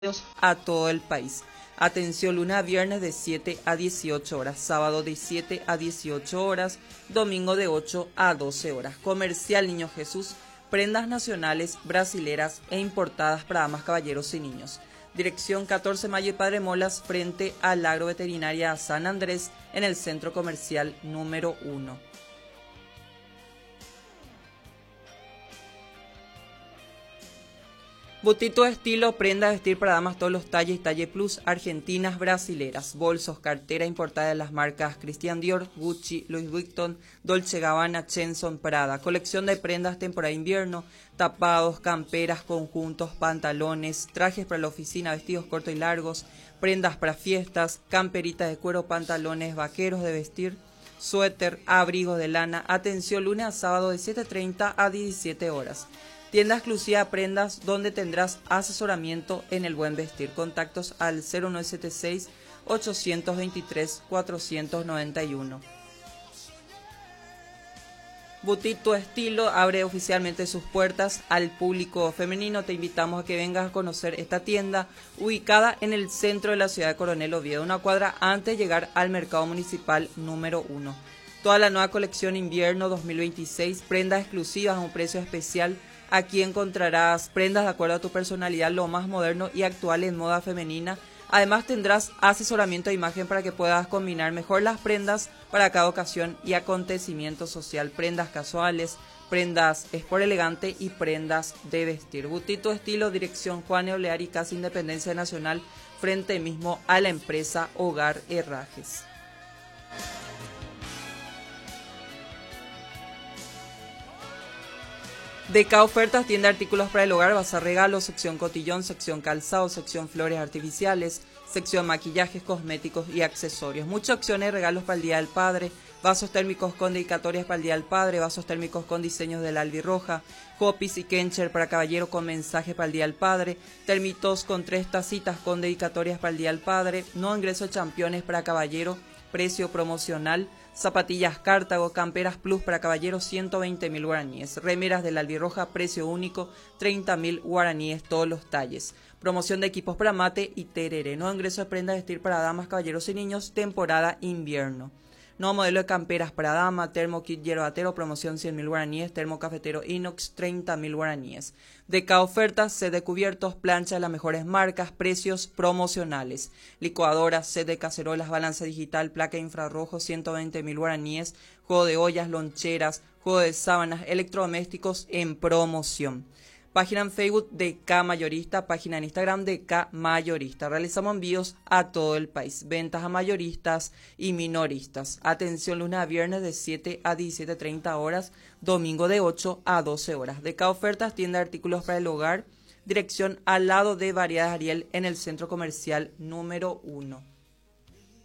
a todo el país. Atención, lunes a viernes de 7 a 18 horas, sábado de 7 a 18 horas, domingo de 8 a 12 horas. Comercial Niño Jesús, prendas nacionales, brasileras e importadas para damas, caballeros y niños. Dirección 14 Mayo y Padre Molas, frente al Agroveterinaria San Andrés, en el Centro Comercial número 1. Butito Estilo, prenda de vestir para damas todos los talles, talle plus, argentinas, brasileras, bolsos, cartera importada de las marcas Christian Dior, Gucci, Louis Vuitton, Dolce Gabbana, Chenson, Prada. Colección de prendas temporada invierno, tapados, camperas, conjuntos, pantalones, trajes para la oficina, vestidos cortos y largos, prendas para fiestas, camperitas de cuero, pantalones vaqueros de vestir, suéter, abrigos de lana. Atención, lunes a sábado de 7:30 a 17 horas. Tienda exclusiva Prendas, donde tendrás asesoramiento en el buen vestir. Contactos al 0976-823-491. Boutique Tu Estilo abre oficialmente sus puertas al público femenino. Te invitamos a que vengas a conocer esta tienda ubicada en el centro de la ciudad de Coronel Oviedo, una cuadra antes de llegar al mercado municipal número 1. Toda la nueva colección invierno 2026, prendas exclusivas a un precio especial. Aquí encontrarás prendas de acuerdo a tu personalidad, lo más moderno y actual en moda femenina. Además tendrás asesoramiento de imagen para que puedas combinar mejor las prendas para cada ocasión y acontecimiento social. Prendas casuales, prendas sport elegante y prendas de vestir. Boutique Tu Estilo, dirección Juan Oleari, Casa Independencia Nacional, frente mismo a la empresa Hogar Herrajes. DK Ofertas, tienda de artículos para el hogar, bazar regalos, sección cotillón, sección calzado, sección flores artificiales, sección maquillajes, cosméticos y accesorios. Muchas opciones de regalos para el Día del Padre, vasos térmicos con dedicatorias para el Día del Padre, vasos térmicos con diseños de la albirroja, hopis y kencher para caballero con mensaje para el Día del Padre, termitos con 3 tacitas con dedicatorias para el Día del Padre, no ingreso championes para caballero, precio promocional, zapatillas Cartago, camperas plus para caballeros 120.000 guaraníes, remeras de la albirroja, precio único 30.000 guaraníes todos los talles, promoción de equipos para mate y tereré, no ingreso de prendas de vestir para damas, caballeros y niños, temporada invierno. Nuevo modelo de camperas para dama, termo kit hierbatero, promoción 100.000 guaraníes, termo cafetero inox 30.000 guaraníes. DK Ofertas, set de cubiertos, plancha de las mejores marcas, precios promocionales. Licuadoras, set de cacerolas, balanza digital, placa infrarrojo 120.000 guaraníes, juego de ollas, loncheras, juego de sábanas, electrodomésticos en promoción. Página en Facebook de K Mayorista, página en Instagram de K Mayorista. Realizamos envíos a todo el país. Ventas a mayoristas y minoristas. Atención, lunes a viernes de 7 a 17:30 horas, domingo de 8 a 12 horas. DK Ofertas, tienda de artículos para el hogar. Dirección al lado de Variedades Ariel en el Centro Comercial número 1.